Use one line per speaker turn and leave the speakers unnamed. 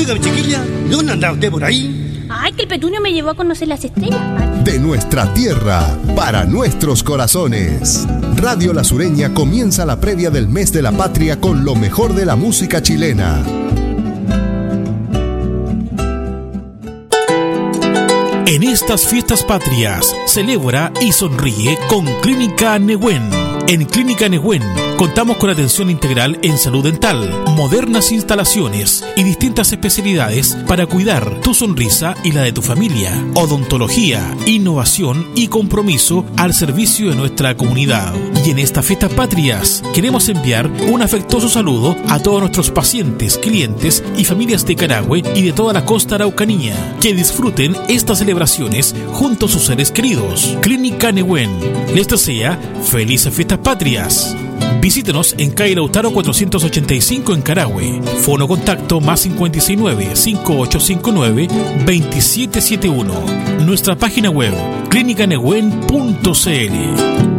Dígame, chiquilla, ¿dónde anda usted por ahí?
Ay, que el Petunio me llevó a conocer las estrellas, padre.
De nuestra tierra, para nuestros corazones. Radio La Sureña comienza la previa del mes de la patria con lo mejor de la música chilena.
En estas fiestas patrias, celebra y sonríe con Clínica Nehuen. En Clínica Nehuen contamos con atención integral en salud dental, modernas instalaciones y distintas especialidades para cuidar tu sonrisa y la de tu familia. Odontología, innovación y compromiso al servicio de nuestra comunidad. Y en estas fiestas patrias queremos enviar un afectuoso saludo a todos nuestros pacientes, clientes y familias de Carahue y de toda la costa araucanía. Que disfruten estas celebraciones junto a sus seres queridos. Clínica Nehuen les desea felices fiestas patrias. Visítenos en calle Lautaro 485 en Carahue. Fono contacto más 569-5859-2771. Nuestra página web clínicanehuen.cl.